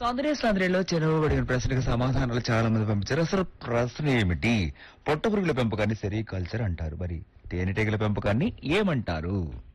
సందరేలో చెరువుబడిన ప్రశ్నకు సమాధానాలు చాలా మంది పంపించారు. అసలు ప్రశ్న ఏమిటి? పొట్టపురుగుల పెంపకాన్ని సెరికల్చర్ అంటారు. మరి తేనెటీగల పెంపకాన్ని ఏమంటారు?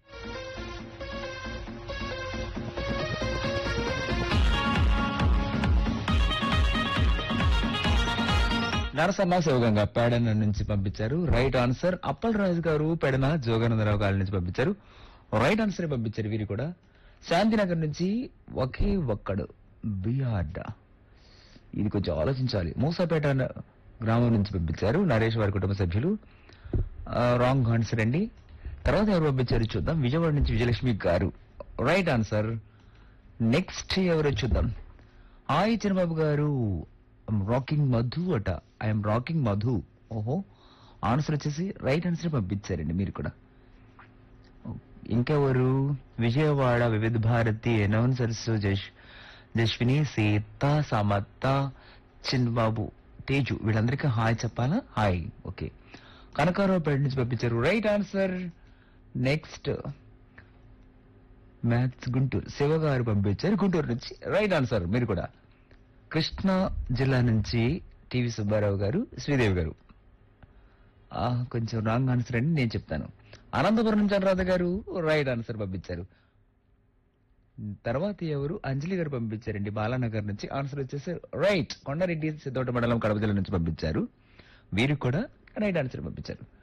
నరసన్న శివగంగా పేడన నుంచి పంపించారు. Right answer. అప్పల్ రాజు గారు పెడన జోగానందరావు గారి నుంచి పంపించారు. రైట్ ఆన్సర్ పంపించారు. వీరు కూడా శాంతినగర్ నుంచి ఒకే ఒక్కడు బియాడ్. ఇది కొంచెం ఆలోచించాలి. మూసాపేట గ్రామం నుంచి పంపించారు నరేష్ వారి కుటుంబ సభ్యులు. రాంగ్ ఆన్సర్ అండి. తర్వాత ఎవరు పంపించారు చూద్దాం. విజయవాడ నుంచి విజయలక్ష్మి గారు రైట్ ఆన్సర్. నెక్స్ట్ ఎవరు చూద్దాం. హాయ్ చిరబాబు గారు, రాకింగ్ మధు అట. I'm rocking Madhu. ఓహో, ఆన్సర్ వచ్చేసి రైట్ ఆన్సర్ పంపించారండి మీరు కూడా. ఇంకెవరు? విజయవాడ వివిధ భారతి అనౌన్సర్స్ జశ్విని, సీత, సమత, చిన్బాబు, తేజు వీళ్ళందరికీ హాయ్ చెప్పాలా? హాయ్. ఓకే, కనకారావుపేట నుంచి పంపించారు right answer. Next maths Guntur Shiva గారు పంపించారు గుంటూరు నుంచి రైట్ ఆన్సర్. మీరు కూడా కృష్ణా జిల్లా నుంచి టివి సుబ్బారావు గారు, శ్రీదేవి గారు కొంచెం రాంగ్ ఆన్సర్ అండి, నేను చెప్తాను. అనంతపురం నుంచి అనురాధ గారు రైట్ ఆన్సర్ పంపించారు. తర్వాత ఎవరు? అంజలి గారు పంపించారండి బాలానగర్ నుంచి. ఆన్సర్ వచ్చేసి రైట్. కొండారెడ్డి సిద్ధోట మండలం కడప జిల్లా నుంచి పంపించారు. వీరు కూడా రైట్ ఆన్సర్ పంపించారు.